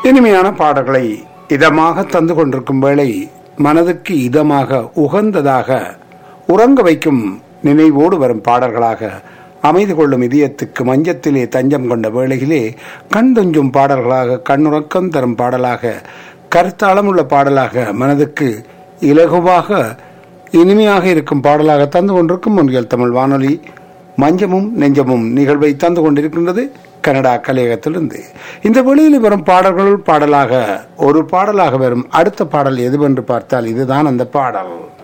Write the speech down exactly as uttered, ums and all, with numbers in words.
இனிமையான பாடல்களை இதமாக தந்து கொண்டிருக்கும் வேளை மனதுக்கு இதமாக உகந்ததாக உறங்க வைக்கும் நினைவோடு வரும் பாடல்களாக அமைதி கொள்ளும் இதயத்துக்கு மஞ்சத்திலே தஞ்சம் கொண்ட வேளையிலே கண் துஞ்சும் பாடல்களாக கண்ணுறக்கம் தரும் பாடலாக கருத்தாளமுள்ள பாடலாக மனதுக்கு இலகுவாக இனிமையாக இருக்கும் பாடலாக தந்து கொண்டிருக்கும் முன்கள் தமிழ் வானொலி மஞ்சமும் நெஞ்சமும் நிகழ்வை தந்து கொண்டிருக்கின்றது கனடா கலையகத்திலிருந்து. இந்த வெளியில் வரும் பாடல்கள் பாடலாக ஒரு பாடலாக வரும் அடுத்த பாடல் எதுவென்று பார்த்தால் இதுதான் அந்த பாடல்.